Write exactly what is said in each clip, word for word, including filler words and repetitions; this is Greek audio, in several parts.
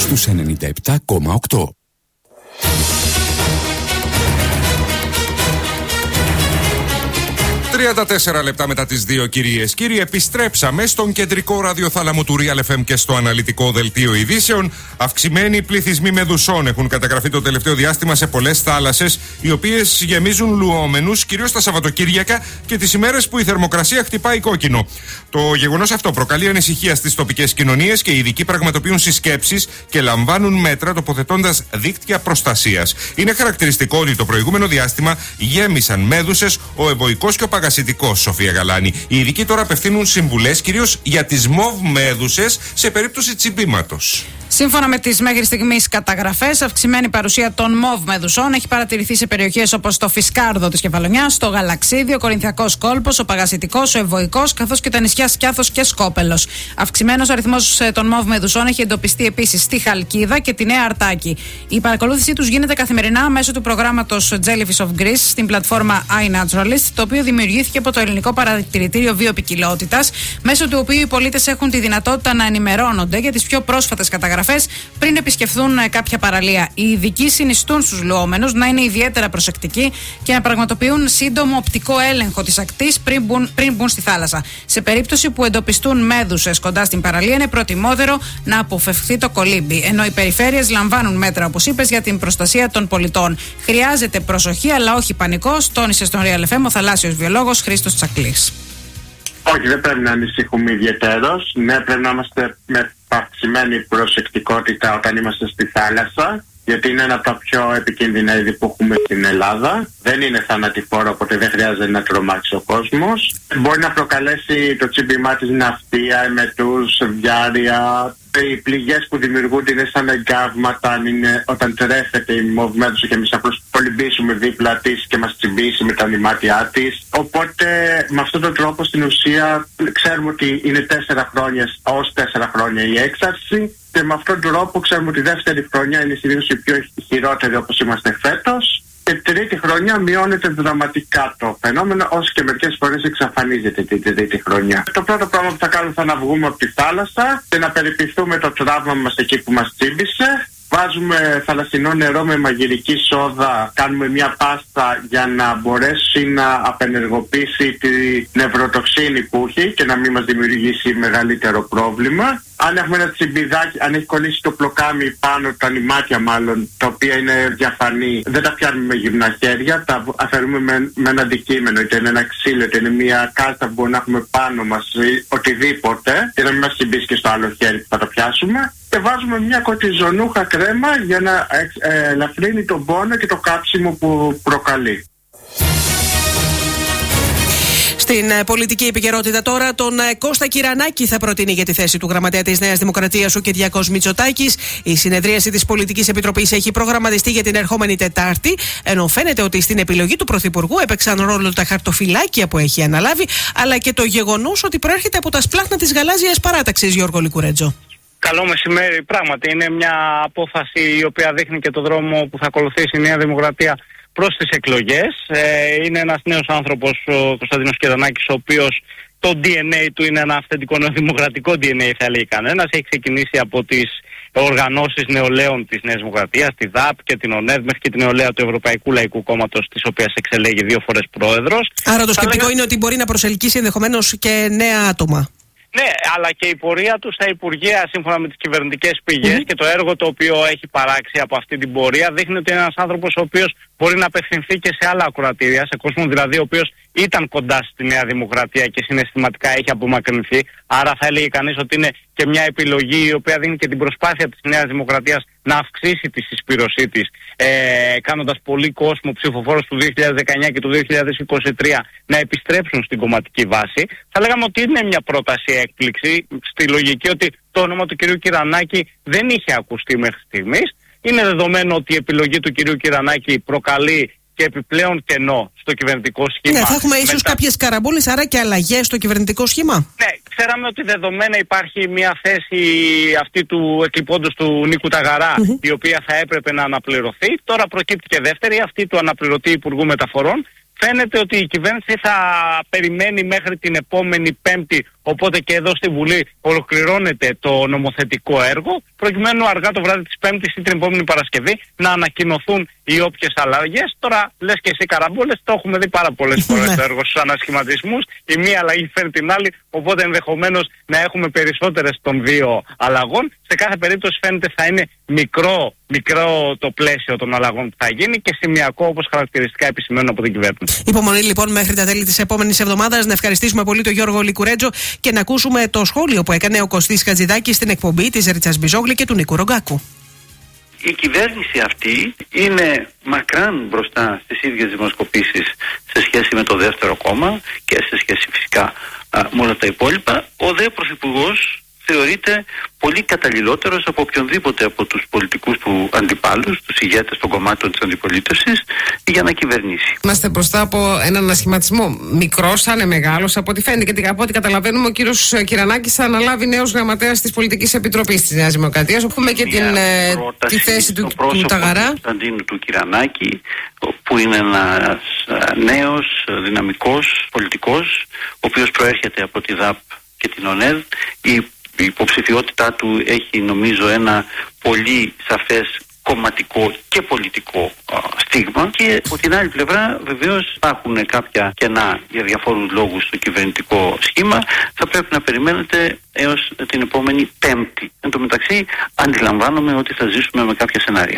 στους ενενήντα επτά κόμμα οκτώ. τριάντα τέσσερα λεπτά μετά τις δύο, κυρίες. Κύριοι, επιστρέψαμε στον κεντρικό ραδιοθάλαμο του Real εφ εμ και στο αναλυτικό δελτίο ειδήσεων. Αυξημένοι πληθυσμοί μεδουσών έχουν καταγραφεί το τελευταίο διάστημα σε πολλές θάλασσες, οι οποίες γεμίζουν λουόμενους κυρίως τα Σαββατοκύριακα και τις ημέρες που η θερμοκρασία χτυπάει κόκκινο. Το γεγονός αυτό προκαλεί ανησυχία στις τοπικές κοινωνίες και οι ειδικοί πραγματοποιούν συσκέψεις και λαμβάνουν μέτρα τοποθετώντας δίκτυα προστασίας. Είναι χαρακτηριστικό ότι το προηγούμενο διάστημα γέμισαν μέδουσες ο Ευωικός και ο Παγασιτικός, Σοφία Γαλάνη. Οι ειδικοί τώρα απευθύνουν συμβουλές κυρίως για τις μοβ μέδουσες σε περίπτωση τσιμπήματος. Σύμφωνα με τις μέχρι στιγμής καταγραφές, αυξημένη παρουσία των μοβ μεδουσών έχει παρατηρηθεί σε περιοχές όπως το Φισκάρδο της Κεφαλονιάς, το Γαλαξίδι, ο Κορινθιακός Κόλπος, ο Παγασιτικός, ο Ευωικός, καθώς και τα νησιά Σκιάθος και Σκόπελος. Αυξημένος αριθμός των μοβ μεδουσών έχει εντοπιστεί επίσης στη Χαλκίδα και τη Νέα Αρτάκη. Η παρακολούθησή τους γίνεται καθημερινά μέσω του προγράμματος Jellyfish of Greece στην πλατφόρμα iNaturalist, το οποίο δημιουργήθηκε από το Ελληνικό Παρατηρητήριο Βιοποικιλότητας, μέσω του οποίου οι πολίτες έχουν τη δυνατότητα να ενημερώνονται για τις πιο πρόσφατες καταγραφές πριν επισκεφθούν κάποια παραλία. Οι ειδικοί συνιστούν στους λουόμενους να είναι ιδιαίτερα προσεκτικοί και να πραγματοποιούν σύντομο οπτικό έλεγχο της ακτής πριν μπουν, πριν μπουν στη θάλασσα. Σε περίπτωση που εντοπιστούν μέδουσες κοντά στην παραλία, είναι προτιμότερο να αποφευχθεί το κολύμπι. Ενώ οι περιφέρειες λαμβάνουν μέτρα, όπως είπες, για την προστασία των πολιτών. Χρειάζεται προσοχή, αλλά όχι πανικός, τόνισε στον Real εφ εμ ο θαλάσσιος βιολόγος Χρήστος Τσακλής. Όχι, δεν πρέπει να ανησυχούμε ιδιαιτέρως. Ναι, πρέπει να είμαστε με αυξημένη προσεκτικότητα όταν είμαστε στη θάλασσα, γιατί είναι ένα από τα πιο επικίνδυνα είδη που έχουμε στην Ελλάδα. Δεν είναι θανατηφόρο, οπότε δεν χρειάζεται να τρομάξει ο κόσμος. Μπορεί να προκαλέσει το τσίμπημά της ναυτία, εμετούς, βιάρια. Οι πληγές που δημιουργούνται είναι σαν εγκάβματα αν είναι, όταν τρέφεται η μοβ μέδουσα και εμείς απλώς κολυμπήσουμε δίπλα της και μας τσιμπήσει με τα νημάτια της. Οπότε με αυτόν τον τρόπο στην ουσία ξέρουμε ότι είναι τέσσερα χρόνια ως τέσσερα χρόνια η έξαρση και με αυτόν τον τρόπο ξέρουμε ότι η δεύτερη χρονιά είναι συνήθως η πιο χειρότερη όπως είμαστε φέτος. Και τρίτη χρονιά μειώνεται δραματικά το φαινόμενο, όσο και μερικές φορές εξαφανίζεται την τρίτη χρονιά. Το πρώτο πράγμα που θα κάνουμε θα να βγούμε από τη θάλασσα και να περιποιηθούμε το τραύμα μας εκεί που μας τσίμπησε. Βάζουμε θαλασσινό νερό με μαγειρική σόδα, κάνουμε μια πάστα για να μπορέσει να απενεργοποιήσει τη νευροτοξίνη που έχει και να μην μας δημιουργήσει μεγαλύτερο πρόβλημα. Αν έχουμε ένα τσιμπιδάκι, αν έχει κολλήσει το πλοκάμι πάνω, τα νημάτια μάλλον, τα οποία είναι διαφανή, δεν τα πιάνουμε με γυμνά χέρια, τα αφαιρούμε με, με ένα αντικείμενο, είτε είναι ένα ξύλο, είτε είναι μια κάρτα που μπορεί να έχουμε πάνω μας ή οτιδήποτε, και να μην μας τσιμπήσει και στο άλλο χέρι που θα το πιάσουμε. Και βάζουμε μια κοτιζονούχα κρέμα για να ε, ελαφρύνει τον πόνο και το κάψιμο που προκαλεί. Στην ε, πολιτική επικαιρότητα τώρα, τον ε, Κώστα Κυρανάκη θα προτείνει για τη θέση του γραμματέα της Νέας Δημοκρατίας ο Κυριάκος Μητσοτάκης. Η συνεδρίαση της Πολιτικής Επιτροπής έχει προγραμματιστεί για την ερχόμενη Τετάρτη, ενώ φαίνεται ότι στην επιλογή του Πρωθυπουργού έπαιξαν ρόλο τα χαρτοφυλάκια που έχει αναλάβει, αλλά και το γεγονός ότι προέρχεται από τα σπλάχνα της γαλάζιας παράταξης, Γιώργο Λικουρέτζο. Καλό μεσημέρι. Πράγματι, είναι μια απόφαση η οποία δείχνει και το δρόμο που θα ακολουθήσει η Νέα Δημοκρατία προς τις εκλογές. Ε, είναι ένας νέος άνθρωπος, ο Κωνσταντίνος Κυρανάκης, ο οποίος το ντι εν έι του είναι ένα αυθεντικό νεοδημοκρατικό ντι εν έι, θα λέει κανένας. Έχει ξεκινήσει από τις οργανώσεις νεολαίων της Νέας Δημοκρατίας, τη ΔΑΠ και την ΟΝΕΔ, μέχρι και την νεολαία του Ευρωπαϊκού Λαϊκού Κόμματος, της οποίας εξελέγει δύο φορές πρόεδρος. Άρα το σκεπτικό λέγα... είναι ότι μπορεί να προσελκύσει ενδεχομένως και νέα άτομα. Ναι, αλλά και η πορεία του στα Υπουργεία, σύμφωνα με τις κυβερνητικές πηγές, mm-hmm. και το έργο το οποίο έχει παράξει από αυτή την πορεία, δείχνει ότι είναι ένας άνθρωπος ο οποίος μπορεί να απευθυνθεί και σε άλλα ακροατήρια, σε κόσμο δηλαδή ο οποίος ήταν κοντά στη Νέα Δημοκρατία και συναισθηματικά έχει απομακρυνθεί. Άρα θα έλεγε κανείς ότι είναι και μια επιλογή η οποία δίνει και την προσπάθεια της Νέας Δημοκρατίας να αυξήσει τη συσπήρωσή της, ε, κάνοντας πολύ κόσμο ψηφοφόρους του δύο χιλιάδες δεκαεννιά και του δύο χιλιάδες είκοσι τρία να επιστρέψουν στην κομματική βάση. Θα λέγαμε ότι είναι μια πρόταση έκπληξη, στη λογική ότι το όνομα του κυρίου Κυρανάκη δεν είχε ακουστεί μέχρι στιγμής. Είναι δεδομένο ότι η επιλογή του κυρίου Κυρανάκη προκαλεί και επιπλέον κενό στο κυβερνητικό σχήμα. Ναι, θα έχουμε ίσως μετά... κάποιες καραμπόλες, άρα και αλλαγές στο κυβερνητικό σχήμα. Ναι, ξέραμε ότι δεδομένα υπάρχει μια θέση αυτή του εκλειπώντος του Νίκου Ταγαρά, mm-hmm. η οποία θα έπρεπε να αναπληρωθεί. Τώρα προκύπτει και δεύτερη, αυτή του αναπληρωτή Υπουργού Μεταφορών. Φαίνεται ότι η κυβέρνηση θα περιμένει μέχρι την επόμενη Πέμπτη, Οπότε και εδώ στη Βουλή ολοκληρώνεται το νομοθετικό έργο, προκειμένου αργά το βράδυ της Πέμπτης ή την επόμενη Παρασκευή να ανακοινωθούν οι όποιες αλλαγές. Τώρα λες και εσύ καραμπόλες, το έχουμε δει πάρα πολλές φορές το έργο στους ανασχηματισμούς. Η μία αλλαγή φέρει την άλλη, οπότε ενδεχομένως να έχουμε περισσότερες των δύο αλλαγών. Σε κάθε περίπτωση φαίνεται θα είναι μικρό, μικρό το πλαίσιο των αλλαγών που θα γίνει και σημειακό, όπως χαρακτηριστικά επισημαίνουν από την κυβέρνηση. Υπομονή λοιπόν μέχρι τα τέλη της επόμενης εβδομάδας. Να ευχαριστήσουμε πολύ τον Γιώργο Λικουρέτζο και να ακούσουμε το σχόλιο που έκανε ο Κωστής Χατζηδάκης στην εκπομπή της Ρίτσας Μπιζόγλη και του Νίκου Ρογκάκου. Η κυβέρνηση αυτή είναι μακράν μπροστά στις ίδιες δημοσκοπήσεις σε σχέση με το δεύτερο κόμμα και σε σχέση φυσικά α, με όλα τα υπόλοιπα. Ο δε Πρωθυπουργός θεωρείται πολύ καταλληλότερος από οποιονδήποτε από τους πολιτικούς του αντιπάλους, τους ηγέτες των κομμάτων της αντιπολίτευσης, για να κυβερνήσει. Είμαστε μπροστά από έναν ανασχηματισμό μικρός, αν είναι μεγάλος, από ό,τι φαίνεται. Και από ό,τι καταλαβαίνουμε, ο κύριος Κυρανάκης θα αναλάβει νέος γραμματέας της Πολιτικής Επιτροπής της Νέας Δημοκρατίας. Έχουμε και την, ε, τη θέση του, του Ταγαρά. Του Κωνσταντίνου του Κυρανάκη, που είναι ένας νέος, δυναμικός πολιτικός, ο οποίος προέρχεται από τη ΔΑΠ και την ΟΝΕΔ. Η Η υποψηφιότητά του έχει νομίζω ένα πολύ σαφές κομματικό και πολιτικό α, στίγμα και από την άλλη πλευρά βεβαίως υπάρχουν κάποια κενά για διαφόρους λόγους στο κυβερνητικό σχήμα. Θα πρέπει να περιμένετε έως την επόμενη Πέμπτη. Εν τω μεταξύ αντιλαμβάνομαι ότι θα ζήσουμε με κάποια σενάρια.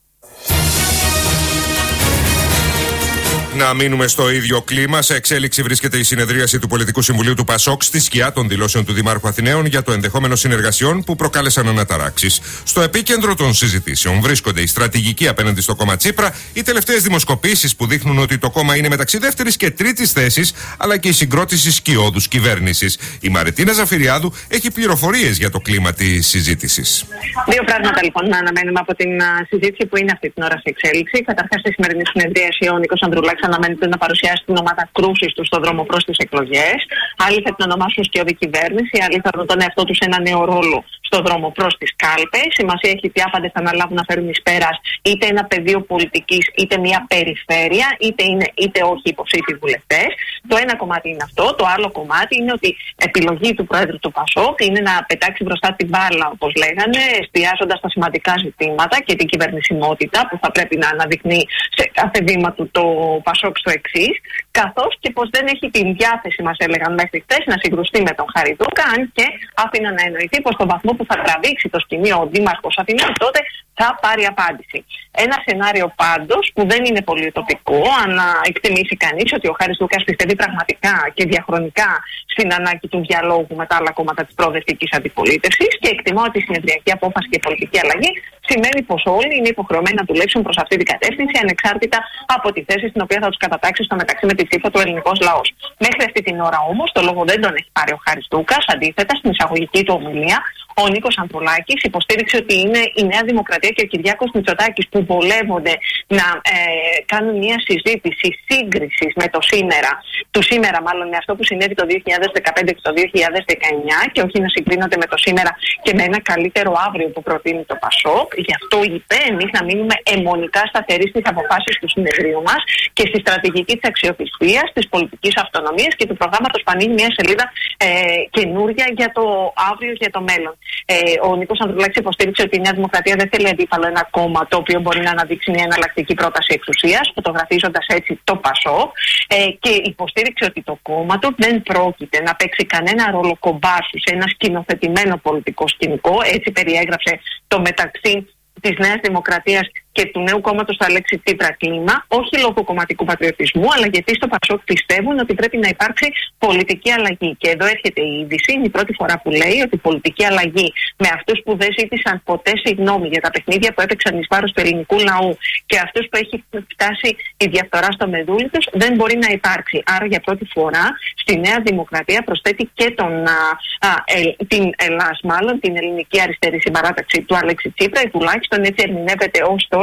Να μείνουμε στο ίδιο κλίμα. Σε εξέλιξη βρίσκεται η συνεδρίαση του Πολιτικού Συμβουλίου του ΠΑΣΟΚ στη σκιά των δηλώσεων του Δημάρχου Αθηναίων για το ενδεχόμενο συνεργασιών που προκάλεσαν αναταράξεις. Στο επίκεντρο των συζητήσεων βρίσκονται η στρατηγική απέναντι στο κόμμα Τσίπρα, οι τελευταίες δημοσκοπήσεις που δείχνουν ότι το κόμμα είναι μεταξύ δεύτερης και τρίτης θέσης, αλλά και η συγκρότηση σκιώδους κυβέρνησης. Η Μαρετίνα Ζαφυριάδου έχει πληροφορίες για το κλίμα της συζήτησης. Δύο πράγματα λοιπόν να αναμένουμε από την συζήτηση που είναι αυτή την ώρα σε εξέλιξη. Καταρχάς, στη σημερινή συνεδρίαση ο Νίκος Ανδρουλάκης αναμένεται να παρουσιάσει την ομάδα κρούσης του στον δρόμο προς τις εκλογές. Άλλοι θα την ονομάσουν σκιώδη κυβέρνηση, άλλοι θα δουν τον εαυτό τους σε ένα νέο ρόλο στον δρόμο προς τις κάλπες. Σημασία έχει ότι άπαντες θα αναλάβουν να φέρουν εις πέρας είτε ένα πεδίο πολιτικής, είτε μια περιφέρεια, είτε είναι είτε όχι υποψήφιοι βουλευτές. Το ένα κομμάτι είναι αυτό. Το άλλο κομμάτι είναι ότι επιλογή του Πρόεδρου του ΠΑΣΟΚ είναι να πετάξει μπροστά την μπάλα, όπως λέγανε, εστιάζοντας στα σημαντικά ζητήματα και την κυβερνησιμότητα που θα πρέπει να αναδεικνύει σε κάθε βήμα του το ΠΑΣΟΚ στο εξής, καθώς και πως δεν έχει την διάθεση, μας έλεγαν μέχρι χθες, να συγκρουστεί με τον Χαριτούκα, αν και άφηναν να εννοηθεί πως στον βαθμό που θα τραβήξει το σκηνείο ο Δήμαρχος Αθηνών, τότε θα πάρει απάντηση. Ένα σενάριο πάντως που δεν είναι πολύ утοπικό, αν εκτιμήσει κανείς ότι ο Χάρης Λούκας πιστεύει πραγματικά και διαχρονικά στην ανάγκη του διαλόγου με τα άλλα κόμματα της προοδευτικής αντιπολίτευσης και εκτιμώ ότι η συνεδριακή απόφαση και η πολιτική αλλαγή σημαίνει πως όλοι είναι υποχρεωμένοι να δουλέψουν προς αυτή την κατεύθυνση, ανεξάρτητα από τη θέση στην οποία θα τους κατατάξει στο μεταξύ με τη ψήφο του ελληνικός λαός. Μέχρι αυτή την ώρα όμως το λόγο δεν τον έχει πάρει ο Χάρης Λούκας. Αντίθετα, στην εισαγωγική του ομιλία, ο Νίκος Ανδρουλάκης υποστήριξε ότι είναι η Νέα Δημοκρατία και ο Κυριάκος Μητσοτάκης που βολεύονται να ε, κάνουν μια συζήτηση σύγκρισης με το σήμερα, του σήμερα μάλλον με αυτό που συνέβη το δύο χιλιάδες δεκαπέντε και το δύο χιλιάδες δεκαεννιά και όχι να συγκρίνονται με το σήμερα και με ένα καλύτερο αύριο που προτείνει το ΠΑΣΟΚ. Γι' αυτό είπε εμείς να μείνουμε αιμονικά σταθεροί στις αποφάσεις του συνεδρίου μας και στη στρατηγική της αξιοπιστίας, της πολιτικής αυτονομίας και του προγράμματος που ανοίγει μια σελίδα ε, καινούρια για το αύριο, για το μέλλον. Ε, ο Νίκος Ανδρουλάκης υποστήριξε ότι η Νέα Δημοκρατία δεν θέλει αντίπαλο ένα κόμμα το οποίο μπορεί να αναδείξει μια εναλλακτική πρόταση εξουσίας, φωτογραφίζοντας έτσι το ΠΑΣΟΚ, ε, και υποστήριξε ότι το κόμμα του δεν πρόκειται να παίξει κανένα ρόλο κομπάσου σε ένα σκηνοθετημένο πολιτικό σκηνικό. Έτσι περιέγραψε το μεταξύ της Νέας Δημοκρατίας και του νέου κόμματος θα λέξει Τσίπρα κλίμα, όχι λόγω κομματικού πατριωτισμού, αλλά γιατί στο ΠΑΣΟΚ πιστεύουν ότι πρέπει να υπάρξει πολιτική αλλαγή. Και εδώ έρχεται η είδηση, είναι η πρώτη φορά που λέει ότι η πολιτική αλλαγή με αυτούς που δεν ζήτησαν ποτέ συγγνώμη για τα παιχνίδια που έπαιξαν εις βάρος του ελληνικού λαού και αυτούς που έχει φτάσει η διαφθορά στο μεδούλι τους, δεν μπορεί να υπάρξει. Άρα για πρώτη φορά στη Νέα Δημοκρατία προσθέτει και τον, α, α, ε, την ΕΛΑΣ, μάλλον την ελληνική αριστερή συμπαράταξη του Αλέξη Τσίπρα, ή τουλάχιστον έτσι ερμηνεύεται ως τώρα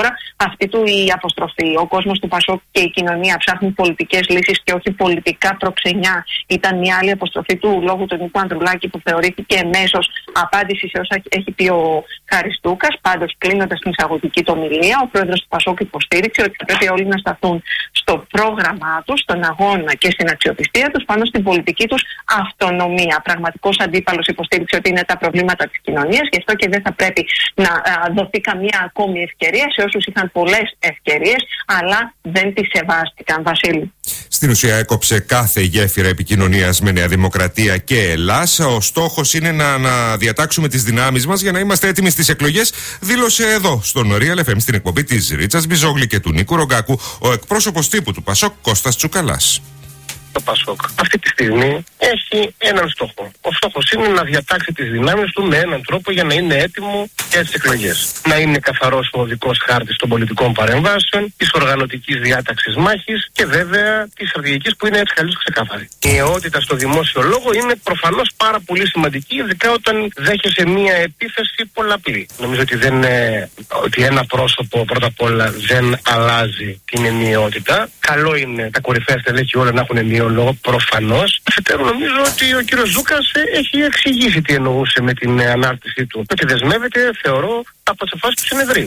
τώρα αυτή του η αποστροφή. Ο κόσμος του Πασόκ και η κοινωνία ψάχνουν πολιτικές λύσεις και όχι πολιτικά προξενιά. Ήταν μια άλλη αποστροφή του λόγου του Νίκου Ανδρουλάκη που θεωρήθηκε εμέσως απάντηση σε όσα έχει πει ο Χαριστούκας. Πάντως, κλείνοντας την εισαγωγική του ομιλία, ο πρόεδρος του Πασόκ υποστήριξε ότι θα πρέπει όλοι να σταθούν στο πρόγραμμά τους, στον αγώνα και στην αξιοπιστία τους, πάνω στην πολιτική τους αυτονομία. Πραγματικός αντίπαλος υποστήριξε ότι είναι τα προβλήματα της κοινωνίας, γι' αυτό και δεν θα πρέπει να α, δοθεί καμία ακόμη ευκαιρία σε όσους είχαν πολλές ευκαιρίες, αλλά δεν τις σεβάστηκαν. Βασίλη. Στην ουσία έκοψε κάθε γέφυρα επικοινωνίας με Νέα Δημοκρατία και Ελλάς. Ο στόχος είναι να, να διατάξουμε τις δυνάμεις μας για να είμαστε έτοιμοι στις εκλογές, δήλωσε εδώ στον Real εφ εμ στην εκπομπή της Ρίτσας Μπιζόγλη και του Νίκου Ρογκάκου ο εκπρόσωπος τύπου του Πασόκ Κώστας Τσουκαλάς. Το Πασόκ αυτή τη στιγμή έχει έναν στόχο. Ο στόχος είναι να διατάξει τις δυνάμεις του με έναν τρόπο για να είναι έτοιμο για τις εκλογές. Να είναι καθαρός ο οδικός χάρτης των πολιτικών παρεμβάσεων, της οργανωτικής διάταξης μάχης και βέβαια της στρατηγικής που είναι έτσι καλώς ξεκάθαρη. Η αιότητα στο δημόσιο λόγο είναι προφανώς πάρα πολύ σημαντική, ειδικά όταν δέχεσαι μία επίθεση πολλαπλή. Νομίζω ότι, δεν, ε, ότι ένα πρόσωπο πρώτα απ' όλα δεν αλλάζει την ενιαιότητα. Καλό είναι τα κορυφαία στελέχη όλα να έχουν ενιαιότητα. Λόγο προφανώς. Αφετέρου νομίζω ότι ο κύριος Ζούκας έχει εξηγήσει τι εννοούσε με την ανάρτησή του. Ότι δεσμεύεται, θεωρώ, από τις αποφάσεις του συνεδρίου.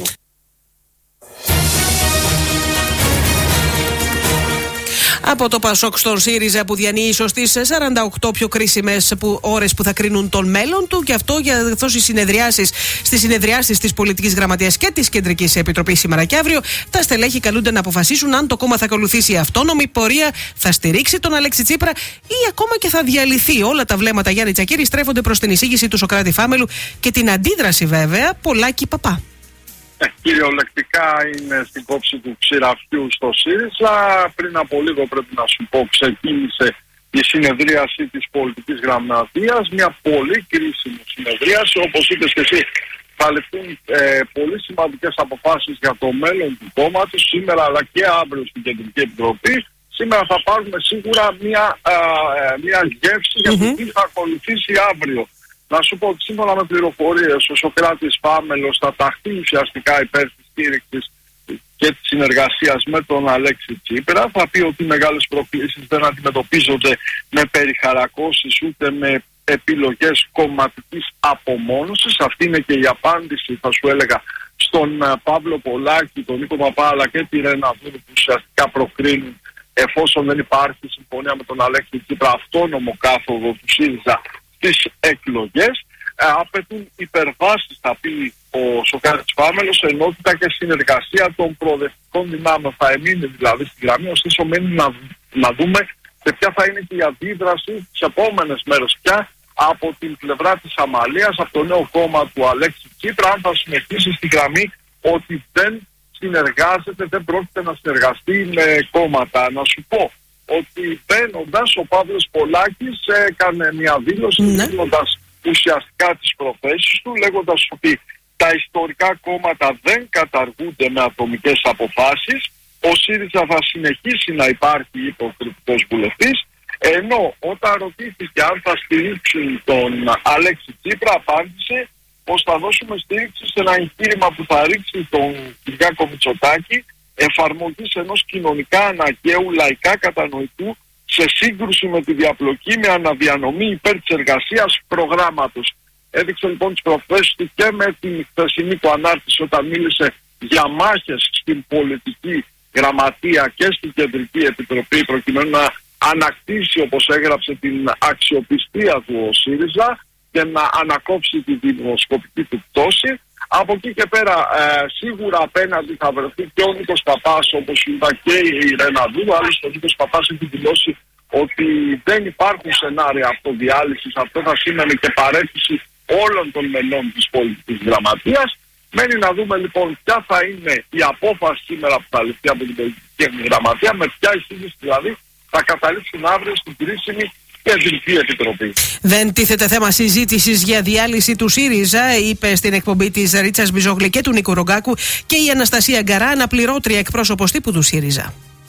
Από το Πασόκ στον ΣΥΡΙΖΑ που διανύει ίσως τις σαράντα οκτώ πιο κρίσιμες που, ώρες που θα κρίνουν τον μέλλον του, και αυτό καθώς οι συνεδριάσεις στις συνεδριάσεις της Πολιτικής Γραμματείας και της Κεντρικής Επιτροπής σήμερα και αύριο, τα στελέχη καλούνται να αποφασίσουν αν το κόμμα θα ακολουθήσει αυτόνομη πορεία, θα στηρίξει τον Αλέξη Τσίπρα ή ακόμα και θα διαλυθεί. Όλα τα βλέμματα Γιάννη Τσακίρη στρέφονται προς την εισήγηση του Σωκράτη Φάμελου και την αντίδραση βέβαια Πολάκη Παπά. Ε, κυριολεκτικά είναι στην κόψη του ξηραφιού στο ΣΥΡΙΖΑ. Πριν από λίγο, πρέπει να σου πω, ξεκίνησε η συνεδρίαση της Πολιτικής Γραμματείας. Μια πολύ κρίσιμη συνεδρίαση. Όπως είπες και εσύ, θα ληφθούν ε, πολύ σημαντικές αποφάσεις για το μέλλον του κόμματος σήμερα αλλά και αύριο στην Κεντρική Επιτροπή. Σήμερα θα πάρουμε σίγουρα μια, ε, μια γεύση για το τι θα ακολουθήσει αύριο. Να σου πω ότι σύμφωνα με πληροφορίες ο Σωκράτης Φάμελος θα ταχθεί ουσιαστικά υπέρ της στήριξης και της συνεργασίας με τον Αλέξη Τσίπρα. Θα πει ότι οι μεγάλες προκλήσεις δεν αντιμετωπίζονται με περιχαρακώσεις ούτε με επιλογές κομματικής απομόνωσης. Αυτή είναι και η απάντηση, θα σου έλεγα, στον Παύλο Πολάκη, τον Νίκο Παπά αλλά και τη Ρένα Δούρου, που ουσιαστικά προκρίνουν, εφόσον δεν υπάρχει συμφωνία με τον Αλέξη Τσίπρα, αυτόνομο κάθοδο του ΣΥΡΙΖΑ στις εκλογές. Ε, απαιτούν υπερβάσεις, θα πει ο Σωκράτης Φάμελος, ενότητα και συνεργασία των προοδευτικών δυνάμεων. Θα εμείνει δηλαδή στη γραμμή, ωστόσο μένει να, να δούμε σε ποια θα είναι και η αντίδραση τις επόμενες μέρες πια από την πλευρά της Αμαλίας, από το νέο κόμμα του Αλέξη Τσίπρα, αν θα συνεχίσει στη γραμμή ότι δεν συνεργάζεται, δεν πρόκειται να συνεργαστεί με κόμματα. Να σου πω ότι μπαίνοντας ο Παύλος Πολάκης έκανε μια δήλωση, ναι. δίνοντας ουσιαστικά τις προθέσεις του, λέγοντας ότι τα ιστορικά κόμματα δεν καταργούνται με ατομικές αποφάσεις, ο ΣΥΡΙΖΑ θα συνεχίσει να υπάρχει υποκριτικός βουλευτής, ενώ όταν ρωτήθηκε αν θα στηρίξουν τον Αλέξη Τσίπρα, απάντησε πως θα δώσουμε στήριξη σε ένα εγχείρημα που θα ρίξει τον Κυριάκο Μητσοτάκη εφαρμογής ενός κοινωνικά αναγκαίου λαϊκά κατανοητού σε σύγκρουση με τη διαπλοκή με αναδιανομή υπέρ της εργασίας προγράμματος. Έδειξε λοιπόν τις προθέσεις του και με την χθεσινή του ανάρτηση όταν μίλησε για μάχες στην Πολιτική Γραμματεία και στην Κεντρική Επιτροπή προκειμένου να ανακτήσει, όπως έγραψε, την αξιοπιστία του ο ΣΥΡΙΖΑ και να ανακόψει τη δημοσκοπική του πτώση. Από εκεί και πέρα ε, σίγουρα απέναντι θα βρεθεί και ο Νίκος Παπάς, όπως είπα, και η Ρένα Δούρου. Άλλωστε ο Νίκος Παπάς έχει δηλώσει ότι δεν υπάρχουν σενάρια αυτοδιάλυσης. Αυτό θα σήμαινε και παρέτηση όλων των μελών της Πολιτικής Γραμματείας. Μένει να δούμε λοιπόν ποια θα είναι η απόφαση σήμερα που θα ληφθεί από την Πολιτική Γραμματεία, με ποια εισήγηση δηλαδή θα καταλήξουν αύριο στην κρίσιμη Κεντρική Επιτροπή. Δεν τίθεται θέμα συζήτησης για διάλυση του ΣΥΡΙΖΑ, είπε στην εκπομπή της Ρίτσας Μπιζόγλη και του Νίκου Ρογκάκου και η Αναστασία Γκαρά, αναπληρώτρια εκπρόσωπος τύπου του ΣΥΡΙΖΑ.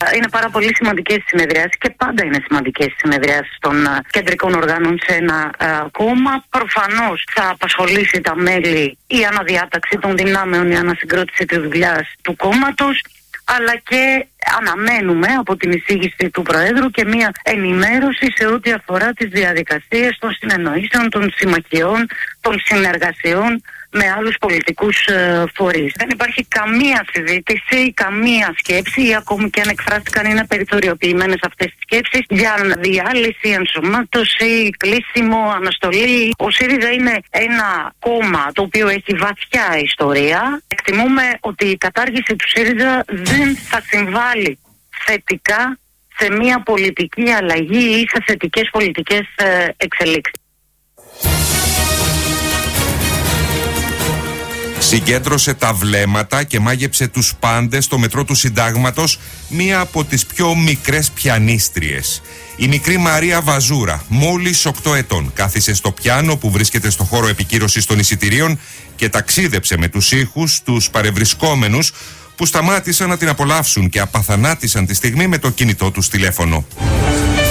Είναι πάρα πολύ σημαντικές οι συνεδριάσεις και πάντα είναι σημαντικές οι συνεδριάσεις των uh, κεντρικών οργάνων σε ένα uh, κόμμα. Προφανώς θα απασχολήσει τα μέλη η αναδιάταξη των δυνάμεων, η ανασυγκρότηση της δουλειάς του κόμματος, αλλά και αναμένουμε από την εισήγηση του Προέδρου και μια ενημέρωση σε ό,τι αφορά τις διαδικασίες των συνεννοήσεων, των συμμαχιών, των συνεργασιών με άλλους πολιτικούς ε, φορείς. Δεν υπάρχει καμία συζήτηση, καμία σκέψη, ή ακόμη και αν εκφράστηκαν είναι περιθωριοποιημένες αυτές τις σκέψεις, για διάλυση, ενσωμάτωση, κλείσιμο, αναστολή. Ο ΣΥΡΙΖΑ είναι ένα κόμμα το οποίο έχει βαθιά ιστορία. Εκτιμούμε ότι η κατάργηση του ΣΥΡΙΖΑ δεν θα συμβάλλει θετικά σε μια πολιτική αλλαγή ή σε θετικές πολιτικές ε, εξελίξεις. Συγκέντρωσε τα βλέμματα και μάγεψε τους πάντες στο μετρό του Συντάγματος μία από τις πιο μικρές πιανίστριες. Η μικρή Μαρία Βαζούρα, μόλις οκτώ ετών, κάθισε στο πιάνο που βρίσκεται στο χώρο επικύρωσης των εισιτηρίων και ταξίδεψε με τους ήχους τους παρευρισκόμενους που σταμάτησαν να την απολαύσουν και απαθανάτησαν τη στιγμή με το κινητό τους τηλέφωνο.